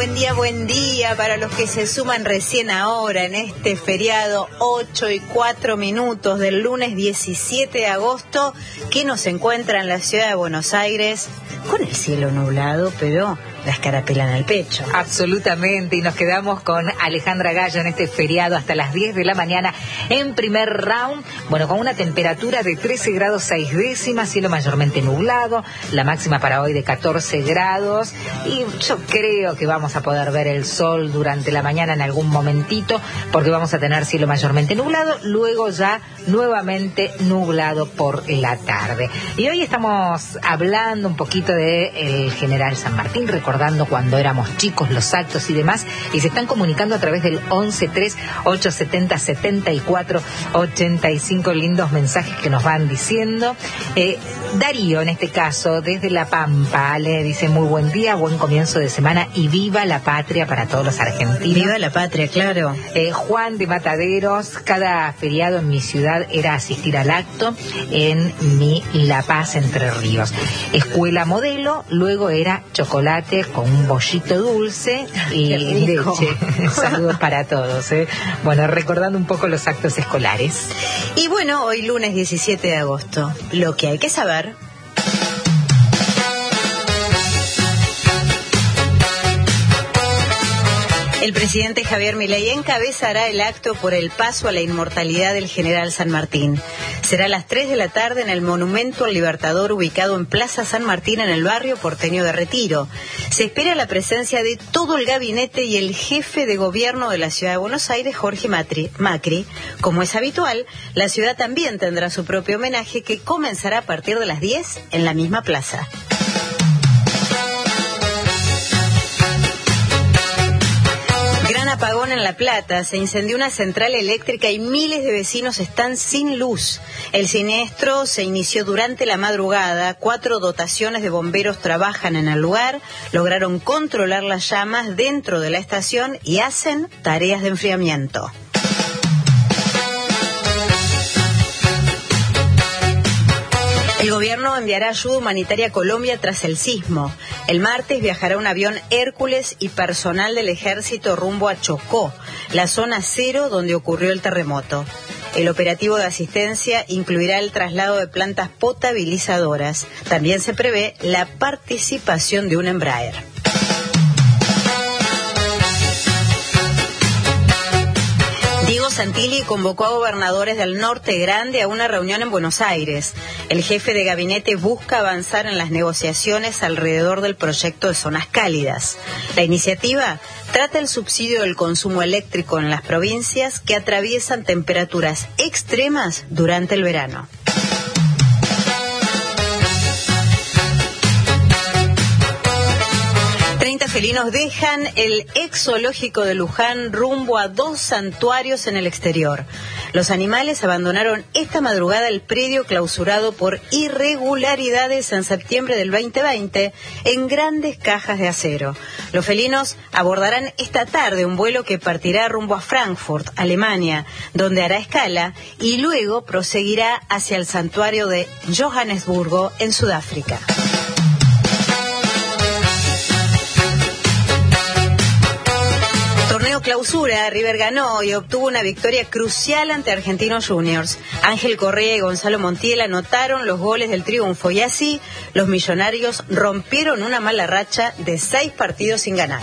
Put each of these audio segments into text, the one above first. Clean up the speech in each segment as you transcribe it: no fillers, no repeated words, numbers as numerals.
buen día para los que se suman recién ahora en este feriado 8:04 del lunes 17 de agosto, que nos encuentra en la ciudad de Buenos Aires con el cielo nublado, pero la escarapela en el pecho. Absolutamente, y nos quedamos con Alejandra Gallo en este feriado hasta las 10 de la mañana en primer round, bueno, con una temperatura de 13 grados 6 décimas, cielo mayormente nublado, la máxima para hoy de 14 grados, y yo creo que vamos a poder ver el sol durante la mañana en algún momentito, porque vamos a tener cielo mayormente nublado, luego ya nuevamente nublado por la tarde. Y hoy estamos hablando un poquito de el General San Martín, recordando cuando éramos chicos, los actos y demás, y se están comunicando a través del 11-3-870-74-85, lindos mensajes que nos van diciendo. Darío, en este caso, desde La Pampa, le dice: muy buen día, buen comienzo de semana y viva la patria para todos los argentinos. Viva la patria, claro. Juan de Mataderos: cada feriado en mi ciudad era asistir al acto en mi La Paz, Entre Ríos. Escuela modelo, luego era chocolate con un bollito dulce y leche. Saludos para todos. Bueno, recordando un poco los actos escolares. Y bueno, hoy lunes 17 de agosto, lo que hay que saber. El presidente Javier Milei encabezará el acto por el paso a la inmortalidad del General San Martín. Será a las 3 de la tarde en el Monumento al Libertador, ubicado en Plaza San Martín, en el barrio porteño de Retiro. Se espera la presencia de todo el gabinete y el jefe de gobierno de la ciudad de Buenos Aires, Jorge Macri. Como es habitual, la ciudad también tendrá su propio homenaje, que comenzará a partir de las 10 en la misma plaza. Apagón en La Plata, se incendió una central eléctrica y miles de vecinos están sin luz. El siniestro se inició durante la madrugada. 4 dotaciones de bomberos trabajan en el lugar, lograron controlar las llamas dentro de la estación y hacen tareas de enfriamiento. El gobierno enviará ayuda humanitaria a Colombia tras el sismo. El martes viajará un avión Hércules y personal del ejército rumbo a Chocó, la zona cero donde ocurrió el terremoto. El operativo de asistencia incluirá el traslado de plantas potabilizadoras. También se prevé la participación de un Embraer. Diego Santilli convocó a gobernadores del Norte Grande a una reunión en Buenos Aires. El jefe de gabinete busca avanzar en las negociaciones alrededor del proyecto de zonas cálidas. La iniciativa trata el subsidio del consumo eléctrico en las provincias que atraviesan temperaturas extremas durante el verano. Felinos dejan el ex zoológico de Luján rumbo a 2 santuarios en el exterior. Los animales abandonaron esta madrugada el predio clausurado por irregularidades en septiembre del 2020 en grandes cajas de acero. Los felinos abordarán esta tarde un vuelo que partirá rumbo a Frankfurt, Alemania, donde hará escala y luego proseguirá hacia el santuario de Johannesburgo, en Sudáfrica. Clausura, River ganó y obtuvo una victoria crucial ante Argentinos Juniors. Ángel Correa y Gonzalo Montiel anotaron los goles del triunfo y así los millonarios rompieron una mala racha de 6 partidos sin ganar.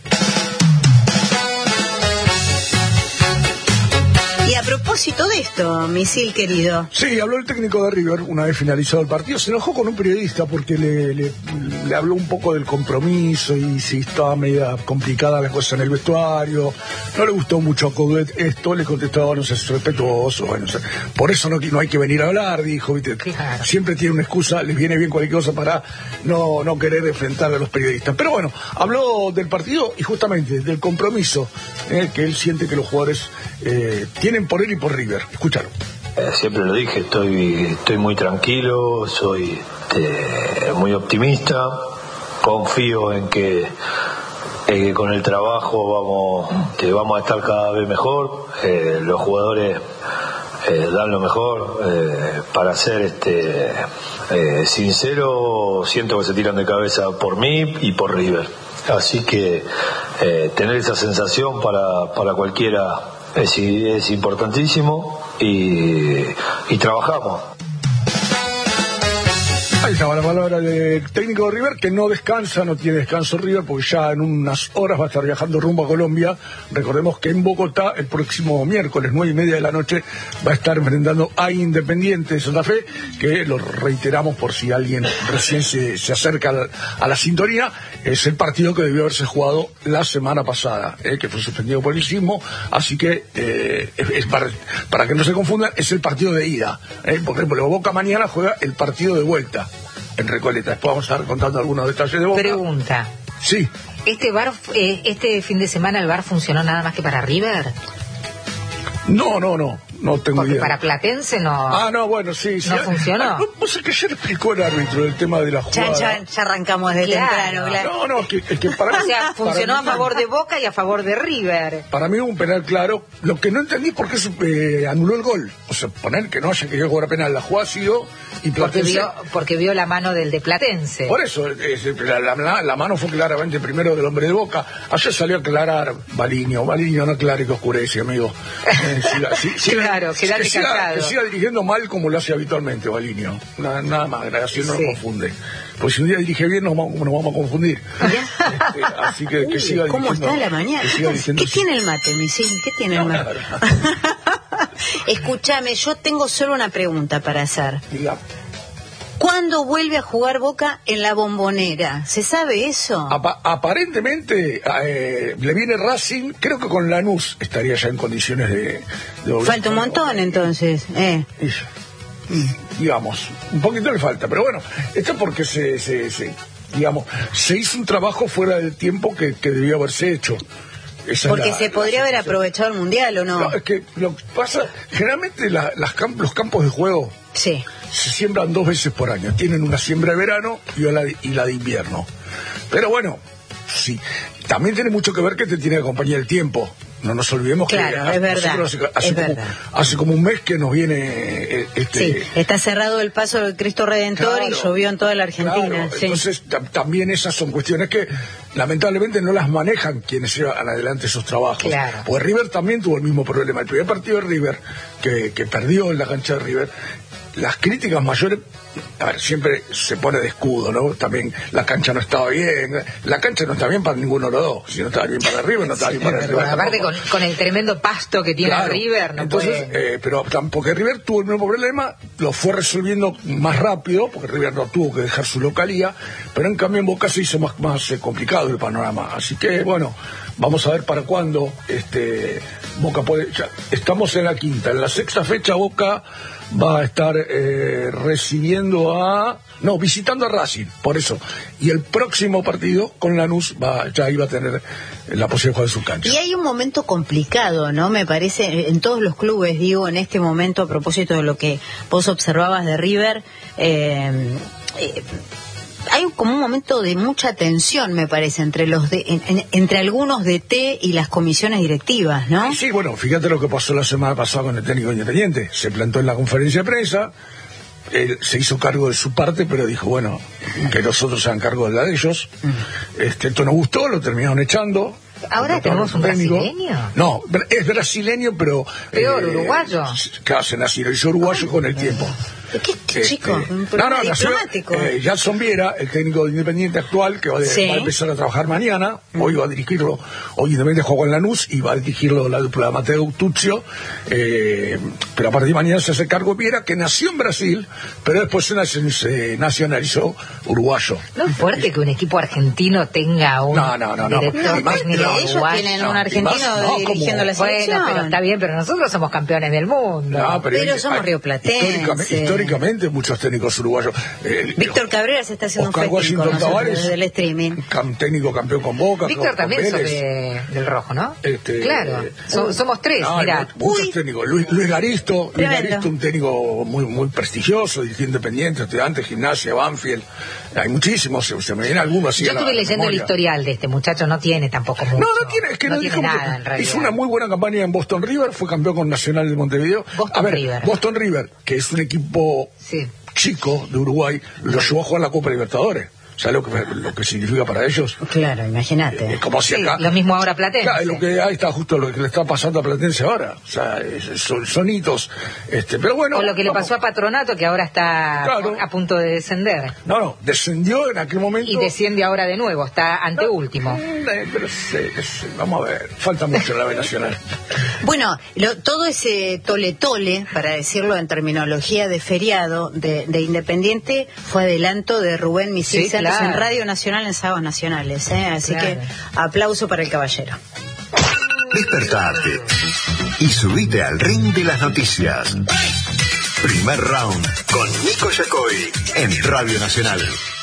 Y a propósito de esto, Misil querido. Sí, habló el técnico de River una vez finalizado el partido. Se enojó con un periodista porque le habló un poco del compromiso y si estaba media complicada la cosa en el vestuario. No le gustó mucho a Coudet esto, le contestó: no seas respetuoso. Bueno, por eso no hay que venir a hablar, dijo. ¿Viste? Claro. Siempre tiene una excusa, les viene bien cualquier cosa para no querer enfrentar a los periodistas. Pero bueno, habló del partido y justamente del compromiso que él siente que los jugadores tienen por él y por River. Escúchalo. Siempre lo dije, estoy muy tranquilo, soy muy optimista, confío en que con el trabajo vamos a estar cada vez mejor. Los jugadores dan lo mejor. Para ser sincero, siento que se tiran de cabeza por mí y por River. Así que tener esa sensación para cualquiera es importantísimo y trabajamos. Ahí estaba la palabra del técnico de River, que no descansa, no tiene descanso River, porque ya en unas horas va a estar viajando rumbo a Colombia. Recordemos que en Bogotá, el próximo miércoles, 9:30 de la noche, va a estar enfrentando a Independiente de Santa Fe, que lo reiteramos por si alguien recién se acerca a la sintonía, es el partido que debió haberse jugado la semana pasada, que fue suspendido por el sismo, así que es para que no se confundan, es el partido de ida, por ejemplo, Boca mañana juega el partido de vuelta en Recoleta. Después vamos a estar contando algunos detalles de Boca. Pregunta. Sí. ¿Este fin de semana el VAR funcionó nada más que para River? No tengo Porque idea. para Platense no. Ah, no, bueno, sí. ¿No funcionó? No sé que ayer explicó el árbitro el tema de la jugada. Ya arrancamos desde temprano, claro. No, que para O sea, funcionó para a favor de Boca y a favor de River. Para mí hubo un penal claro. Lo que no entendí es por qué se anuló el gol. O sea, poner que no haya querido jugar penal. La jugada siguió y Platense... Porque vio la mano del de Platense. Por eso, la mano fue claramente primero del hombre de Boca. Ayer salió a aclarar Valiño no aclare que oscurece, amigo. Claro, quédate callado. Que siga dirigiendo mal como lo hace habitualmente Valiño. Nada más, así no nos confunde. Pues si un día dirige bien nos vamos a confundir. Así que siga dirigiendo. ¿Cómo está la mañana? ¿Qué tiene el mate, Misil? ¿Qué tiene el mate? Escúchame, yo tengo solo una pregunta para hacer. Diga. ¿Cuándo vuelve a jugar Boca en la Bombonera? ¿Se sabe eso? Aparentemente le viene Racing, creo que con Lanús estaría ya en condiciones de falta un montón entonces. Digamos, un poquito le falta, pero bueno, esto porque se hizo un trabajo fuera del tiempo que debió haberse hecho. Porque se podría haber aprovechado el Mundial, ¿o no? No, es que lo que pasa, generalmente los campos de juego se siembran 2 veces por año. Tienen una siembra de verano y la de invierno. Pero bueno, sí, también tiene mucho que ver que te tiene que acompañar el tiempo. No nos olvidemos que es verdad, hace como un mes que nos viene... Sí, está cerrado el paso del Cristo Redentor, claro, y llovió en toda la Argentina. Claro, sí. Entonces también esas son cuestiones que lamentablemente no las manejan quienes llevan adelante esos trabajos. Claro. Pues River también tuvo el mismo problema. El primer partido de River, que perdió en la cancha de River, las críticas mayores, a ver, siempre se pone de escudo, ¿no? También la cancha no estaba bien, la cancha no está bien para ninguno de los dos, si no estaba bien para River, no estaba bien para River. Aparte con el tremendo pasto que tiene River, no entonces, puede... pero porque River tuvo el mismo problema, lo fue resolviendo más rápido, porque River no tuvo que dejar su localía, pero en cambio en Boca se hizo más complicado el panorama, así que bueno, vamos a ver para cuándo Boca puede... Ya, estamos en la quinta, en la sexta fecha Boca va a estar visitando a Racing, por eso. Y el próximo partido con Lanús ya iba a tener la posibilidad de jugar en su cancha. Y hay un momento complicado, ¿no? Me parece, en todos los clubes, digo, en este momento, a propósito de lo que vos observabas de River, hay como un momento de mucha tensión, me parece, entre algunos DT y las comisiones directivas, ¿no? Sí, bueno, fíjate lo que pasó la semana pasada con el técnico Independiente. Se plantó en la conferencia de prensa, él se hizo cargo de su parte, pero dijo, bueno, que los otros se hagan cargo de la de ellos. Esto no gustó, lo terminaron echando. ¿Ahora tenemos un brasileño? No, es brasileño, pero... Peor, uruguayo. Claro, se nacionalizó uruguayo con el tiempo. ¿Qué chico? Diplomático. Jackson Viera, el técnico de Independiente actual, que va a empezar a trabajar mañana, hoy va a dirigirlo, hoy Independiente jugó en Lanús y va a dirigirlo la dupla Mateo Tuccio, pero a partir de mañana se hace cargo Viera, que nació en Brasil, pero después se nacionalizó uruguayo. No es fuerte que un equipo argentino tenga un director técnico ellos tienen un argentino dirigiendo la selección. Bueno, pero está bien, pero nosotros somos campeones del mundo. No, pero somos rioplatenses. Históricamente muchos técnicos uruguayos. Víctor Cabrera se está haciendo Oscar un festín con nosotros desde el streaming. Técnico campeón con Boca. Víctor también del Rojo, ¿no? Claro, somos 3, mirá. Muchos técnicos. Luis Garisto, un técnico muy prestigioso, dirigió Independiente, Estudiantes, Gimnasia, Banfield. Hay muchísimos, se me viene alguno así. Yo estuve leyendo el historial de este muchacho, no tiene tampoco mucho. No tiene, es que no dijo nada, en realidad. Hizo una muy buena campaña en Boston River, fue campeón con Nacional de Montevideo. Boston River, que es un equipo chico de Uruguay, lo llevó a jugar la Copa Libertadores. ¿sabes lo que significa para ellos? Claro, imagínate. Como si acá... Lo mismo ahora Platense. Claro, lo que ahí está justo lo que le está pasando a Platense ahora. O sea, son hitos. Pero bueno... O lo que le pasó a Patronato, que ahora está a punto de descender. No, descendió en aquel momento... Y desciende ahora de nuevo, está anteúltimo. Pero vamos a ver, falta mucho en la B Nacional. Bueno, todo ese tole-tole, para decirlo en terminología de feriado, de Independiente, fue adelanto de Rubén Misil Santos en Radio Nacional en Sábados Nacionales. Así que aplauso para el caballero. Despertate y subite al ring de las noticias. Primer round con Nico Yacoy en Radio Nacional.